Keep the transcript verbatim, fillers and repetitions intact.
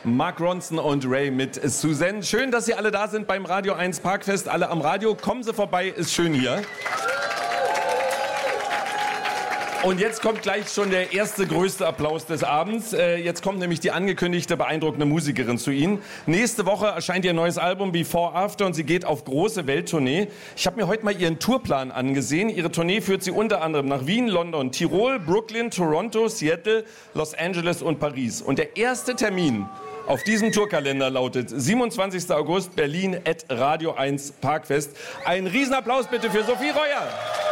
Mark Ronson und Ray mit Suzanne. Schön, dass Sie alle da sind beim Radio eins Parkfest. Alle am Radio, kommen Sie vorbei, ist schön hier. Und jetzt kommt gleich schon der erste, größte Applaus des Abends. Äh, jetzt kommt nämlich die angekündigte, beeindruckende Musikerin zu Ihnen. Nächste Woche erscheint ihr neues Album Before After und sie geht auf große Welttournee. Ich habe mir heute mal ihren Tourplan angesehen. Ihre Tournee führt sie unter anderem nach Wien, London, Tirol, Brooklyn, Toronto, Seattle, Los Angeles und Paris. Und der erste Termin auf diesem Tourkalender lautet siebenundzwanzigster August, Berlin at Radio eins Parkfest. Ein Riesenapplaus bitte für Sophie Reuer.